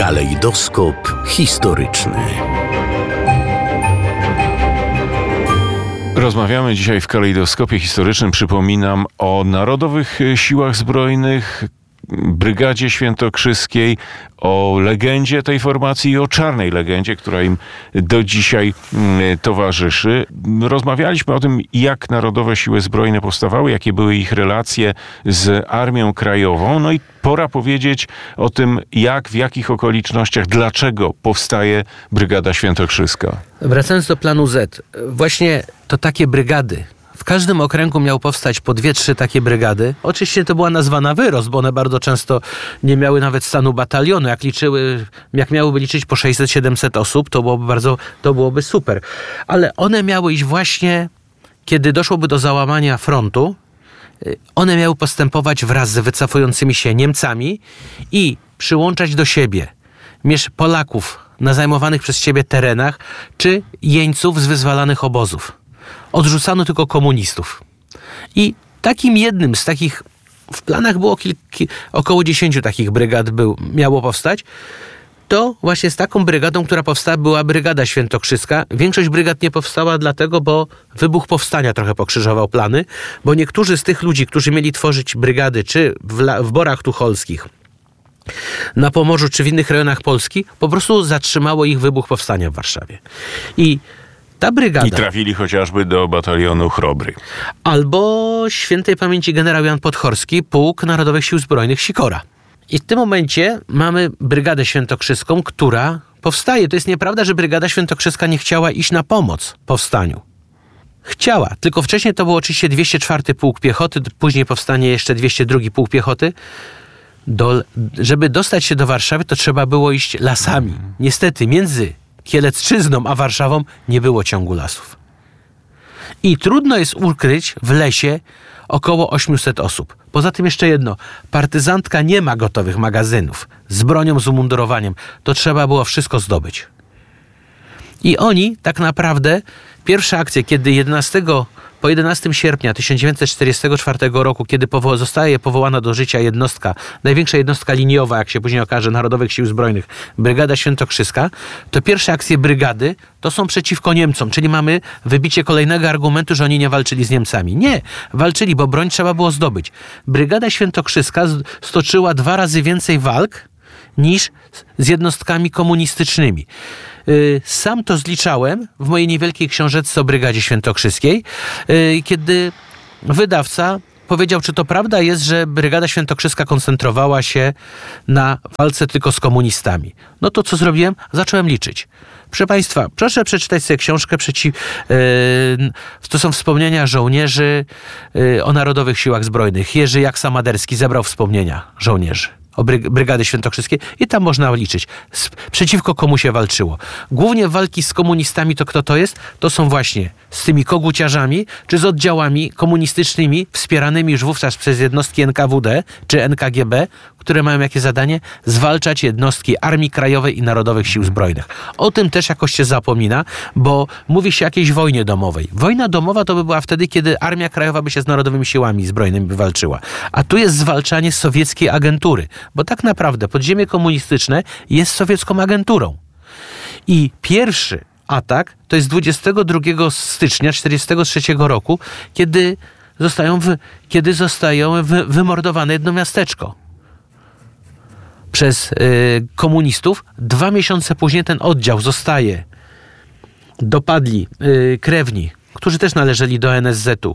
Kalejdoskop historyczny. Rozmawiamy dzisiaj w Kalejdoskopie Historycznym, przypominam, o Narodowych Siłach Zbrojnych, Brygadzie Świętokrzyskiej, o legendzie tej formacji i o czarnej legendzie, która im do dzisiaj towarzyszy. Rozmawialiśmy o tym, jak Narodowe Siły Zbrojne powstawały, jakie były ich relacje z Armią Krajową. No i pora powiedzieć o tym, jak, w jakich okolicznościach, dlaczego powstaje Brygada Świętokrzyska. Wracając do planu Z, właśnie to takie brygady. W każdym okręgu miało powstać po 2-3 takie brygady. Oczywiście to była nazwana wyrost, bo one bardzo często nie miały nawet stanu batalionu. Jak miałyby liczyć po 600-700 osób, to byłoby super. Ale one miały iść właśnie, kiedy doszłoby do załamania frontu, one miały postępować wraz z wycofującymi się Niemcami i przyłączać do siebie Polaków na zajmowanych przez siebie terenach, czy jeńców z wyzwalanych obozów. Odrzucano tylko komunistów. I takim jednym z takich, w planach było około 10 takich brygad miało powstać, to właśnie z taką brygadą, która powstała, była Brygada Świętokrzyska. Większość brygad nie powstała dlatego, bo wybuch powstania trochę pokrzyżował plany, bo niektórzy z tych ludzi, którzy mieli tworzyć brygady, czy w Borach Tucholskich, na Pomorzu, czy w innych rejonach Polski, po prostu zatrzymało ich wybuch powstania w Warszawie. I ta brygada... I trafili chociażby do batalionu Chrobry. Albo świętej pamięci generał Jan Podhorski, Pułk Narodowych Sił Zbrojnych Sikora. I w tym momencie mamy Brygadę Świętokrzyską, która powstaje. To jest nieprawda, że Brygada Świętokrzyska nie chciała iść na pomoc powstaniu. Chciała, tylko wcześniej to był oczywiście 204 Pułk Piechoty, później powstanie jeszcze 202 Pułk Piechoty. Żeby dostać się do Warszawy, to trzeba było iść lasami. Niestety między Kielecczyzną a Warszawą nie było ciągu lasów. I trudno jest ukryć w lesie około 800 osób. Poza tym jeszcze jedno. Partyzantka nie ma gotowych magazynów z bronią, z umundurowaniem. To trzeba było wszystko zdobyć. I oni tak naprawdę, pierwsza akcja, kiedy po 11 sierpnia 1944 roku, kiedy zostaje powołana do życia jednostka, największa jednostka liniowa, jak się później okaże, Narodowych Sił Zbrojnych, Brygada Świętokrzyska, to pierwsze akcje brygady to są przeciwko Niemcom, czyli mamy wybicie kolejnego argumentu, że oni nie walczyli z Niemcami. Nie, walczyli, bo broń trzeba było zdobyć. Brygada Świętokrzyska stoczyła 2 razy więcej walk niż z jednostkami komunistycznymi. Sam to zliczałem w mojej niewielkiej książeczce o Brygadzie Świętokrzyskiej, kiedy wydawca powiedział, czy to prawda jest, że Brygada Świętokrzyska koncentrowała się na walce tylko z komunistami. No to co zrobiłem? Zacząłem liczyć. Proszę Państwa, proszę przeczytać sobie książkę, to są wspomnienia żołnierzy o Narodowych Siłach Zbrojnych. Jerzy Jaksa-Maderski zebrał wspomnienia żołnierzy o Brygady Świętokrzyskiej i tam można liczyć, przeciwko komu się walczyło. Głównie walki z komunistami to kto to jest? To są właśnie z tymi koguciarzami, czy z oddziałami komunistycznymi wspieranymi już wówczas przez jednostki NKWD czy NKGB, które mają jakie zadanie? Zwalczać jednostki Armii Krajowej i Narodowych Sił Zbrojnych. O tym też jakoś się zapomina, bo mówi się o jakiejś wojnie domowej. Wojna domowa to by była wtedy, kiedy Armia Krajowa by się z Narodowymi Siłami Zbrojnymi walczyła. A tu jest zwalczanie sowieckiej agentury, bo tak naprawdę podziemie komunistyczne jest sowiecką agenturą. I pierwszy atak to jest 22 stycznia 1943 roku, kiedy zostają wymordowane jedno miasteczko przez komunistów. 2 miesiące później ten oddział dopadli krewni, którzy też należeli do NSZ-u,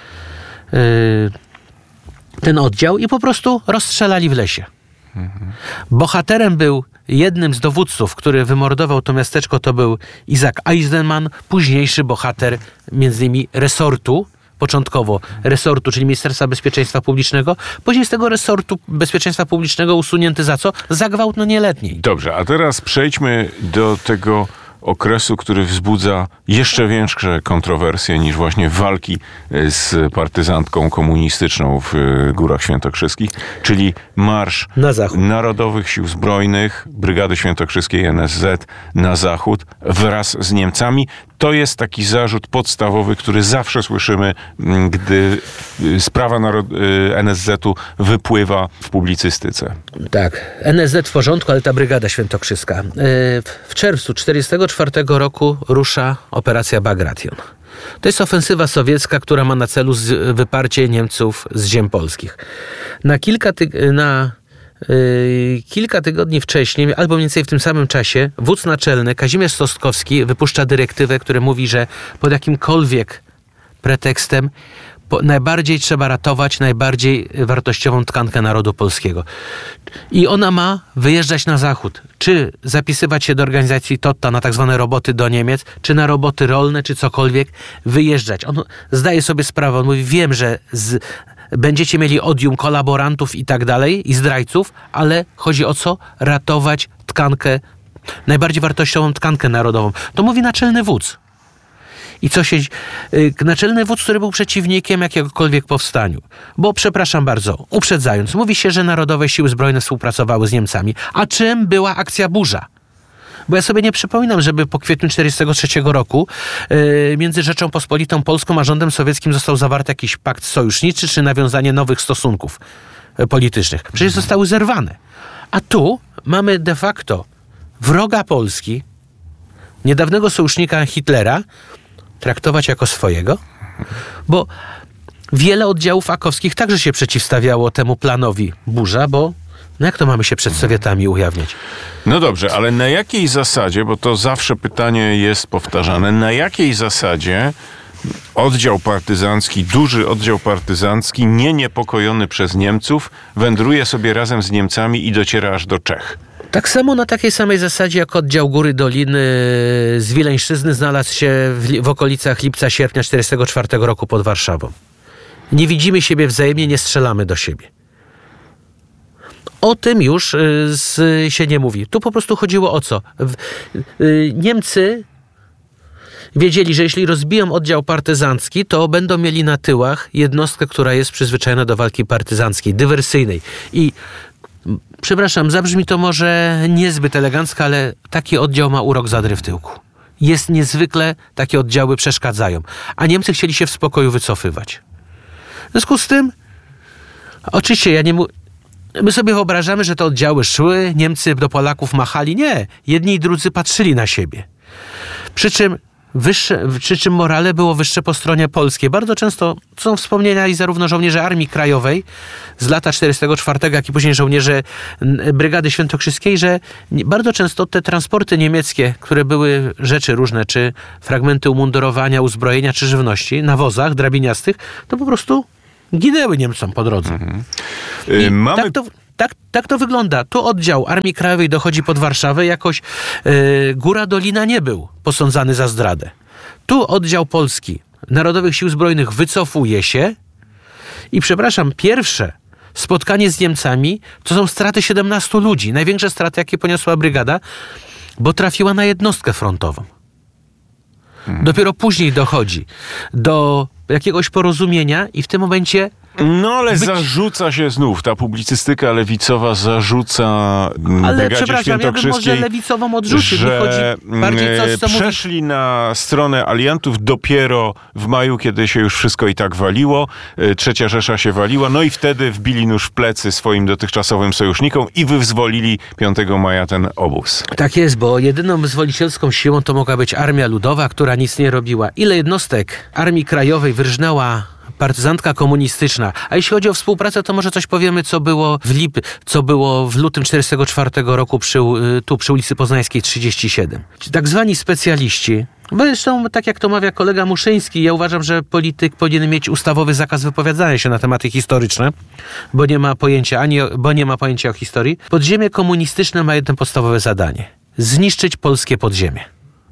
ten oddział i po prostu rozstrzelali w lesie. Bohaterem był, jednym z dowódców, który wymordował to miasteczko, to był Isaac Eisenman, późniejszy bohater między innymi początkowo resortu, czyli Ministerstwa Bezpieczeństwa Publicznego, później z tego resortu Bezpieczeństwa Publicznego usunięty za co? Za gwałt nieletniej. Dobrze, a teraz przejdźmy do tego okresu, który wzbudza jeszcze większe kontrowersje niż właśnie walki z partyzantką komunistyczną w Górach Świętokrzyskich, czyli marsz Narodowych Sił Zbrojnych, Brygady Świętokrzyskiej NSZ na zachód wraz z Niemcami. To jest taki zarzut podstawowy, który zawsze słyszymy, gdy sprawa NSZ-u wypływa w publicystyce. Tak, NSZ w porządku, ale ta Brygada Świętokrzyska. W czerwcu 1944 roku rusza operacja Bagration. To jest ofensywa sowiecka, która ma na celu wyparcie Niemców z ziem polskich. Kilka tygodni wcześniej, albo mniej więcej w tym samym czasie, wódz naczelny Kazimierz Sostkowski wypuszcza dyrektywę, która mówi, że pod jakimkolwiek pretekstem najbardziej trzeba ratować najbardziej wartościową tkankę narodu polskiego. I ona ma wyjeżdżać na zachód. Czy zapisywać się do organizacji Totta na tak zwane roboty do Niemiec, czy na roboty rolne, czy cokolwiek, wyjeżdżać. On zdaje sobie sprawę, on mówi, wiem, że będziecie mieli odium kolaborantów i tak dalej, i zdrajców, ale chodzi o co? Ratować tkankę, najbardziej wartościową tkankę narodową. To mówi naczelny wódz. I co się... Naczelny wódz, który był przeciwnikiem jakiegokolwiek powstaniu. Bo, przepraszam bardzo, uprzedzając, mówi się, że Narodowe Siły Zbrojne współpracowały z Niemcami. A czym była akcja Burza? Bo ja sobie nie przypominam, żeby po kwietniu 1943 roku między Rzecząpospolitą Polską a rządem sowieckim został zawarty jakiś pakt sojuszniczy czy nawiązanie nowych stosunków politycznych. Przecież zostały zerwane. A tu mamy de facto wroga Polski, niedawnego sojusznika Hitlera, traktować jako swojego, bo wiele oddziałów akowskich także się przeciwstawiało temu planowi Burza, bo no jak to mamy się przed Sowietami ujawniać? No dobrze, ale na jakiej zasadzie, bo to zawsze pytanie jest powtarzane, na jakiej zasadzie oddział partyzancki, duży oddział partyzancki, niepokojony przez Niemców, wędruje sobie razem z Niemcami i dociera aż do Czech? Tak samo na takiej samej zasadzie jak oddział Góry Doliny z Wileńszczyzny znalazł się w okolicach lipca-sierpnia 1944 roku pod Warszawą. Nie widzimy siebie wzajemnie, nie strzelamy do siebie. O tym już się nie mówi. Tu po prostu chodziło o co? Niemcy wiedzieli, że jeśli rozbiją oddział partyzancki, to będą mieli na tyłach jednostkę, która jest przyzwyczajona do walki partyzanckiej, dywersyjnej. I przepraszam, zabrzmi to może niezbyt elegancko, ale taki oddział ma urok zadry w tyłku. Jest niezwykle, takie oddziały przeszkadzają. A Niemcy chcieli się w spokoju wycofywać. W związku z tym, oczywiście my sobie wyobrażamy, że te oddziały szły, Niemcy do Polaków machali. Nie, jedni i drudzy patrzyli na siebie. Przy czym morale było wyższe po stronie polskiej. Bardzo często są wspomnienia i zarówno żołnierzy Armii Krajowej z lata 1944, jak i później żołnierze Brygady Świętokrzyskiej, że bardzo często te transporty niemieckie, które były rzeczy różne, czy fragmenty umundurowania, uzbrojenia, czy żywności na wozach drabiniastych, to po prostu ginęły Niemcom po drodze. Tak to wygląda. Tu oddział Armii Krajowej dochodzi pod Warszawę. Jakoś Góra Dolina nie był posądzany za zdradę. Tu oddział Polski Narodowych Sił Zbrojnych wycofuje się i przepraszam, pierwsze spotkanie z Niemcami to są straty 17 ludzi. Największe straty, jakie poniosła brygada, bo trafiła na jednostkę frontową. Dopiero później dochodzi do jakiegoś porozumienia i w tym momencie... No ale zarzuca się znów, ta publicystyka lewicowa zarzuca Brygadzie Świętokrzyskiej, ja bym może lewicową odrzucił. że chodzi bardziej coś, co przeszli na stronę aliantów dopiero w maju, kiedy się już wszystko i tak waliło, Trzecia Rzesza się waliła, no i wtedy wbili nóż w plecy swoim dotychczasowym sojusznikom i wyzwolili 5 maja ten obóz. Tak jest, bo jedyną wyzwolicielską siłą to mogła być Armia Ludowa, która nic nie robiła. Ile jednostek Armii Krajowej wyrżnęła partyzantka komunistyczna. A jeśli chodzi o współpracę, to może coś powiemy, co było w lutym 1944 roku przy ulicy Poznańskiej 37. Tak zwani specjaliści, bo zresztą, tak jak to mawia kolega Muszyński, ja uważam, że polityk powinien mieć ustawowy zakaz wypowiadania się na tematy historyczne, bo nie ma pojęcia o historii. Podziemie komunistyczne ma jedno podstawowe zadanie. Zniszczyć polskie podziemie.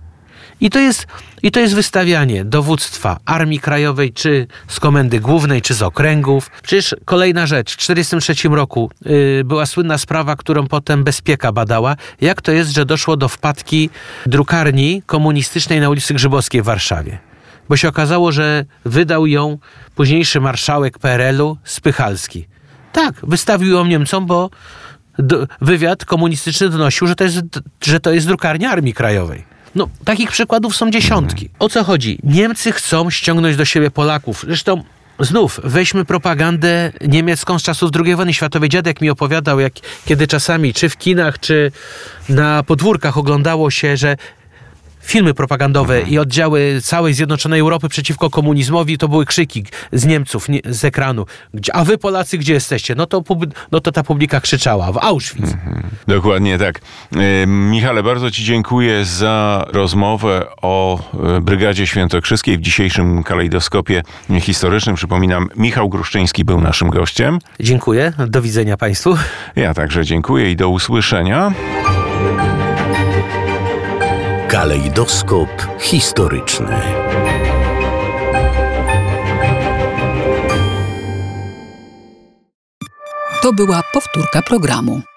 I to jest wystawianie dowództwa Armii Krajowej, czy z Komendy Głównej, czy z okręgów. Przecież kolejna rzecz. W 1943 roku była słynna sprawa, którą potem Bezpieka badała. Jak to jest, że doszło do wpadki drukarni komunistycznej na ulicy Grzybowskiej w Warszawie. Bo się okazało, że wydał ją późniejszy marszałek PRL-u Spychalski. Tak, wystawił ją Niemcom, bo wywiad komunistyczny donosił, że to jest drukarnia Armii Krajowej. No, takich przykładów są dziesiątki. O co chodzi? Niemcy chcą ściągnąć do siebie Polaków. Zresztą znów weźmy propagandę niemiecką z czasów II wojny światowej. Dziadek mi opowiadał, kiedy czasami czy w kinach, czy na podwórkach oglądało się, że filmy propagandowe i oddziały całej Zjednoczonej Europy przeciwko komunizmowi, to były krzyki z Niemców, z ekranu. A wy Polacy gdzie jesteście? No to ta publika krzyczała. W Auschwitz. Dokładnie tak. Michale, bardzo ci dziękuję za rozmowę o Brygadzie Świętokrzyskiej w dzisiejszym kalejdoskopie historycznym. Przypominam, Michał Gruszczyński był naszym gościem. Dziękuję. Do widzenia państwu. Ja także dziękuję i do usłyszenia. Kalejdoskop historyczny. To była powtórka programu.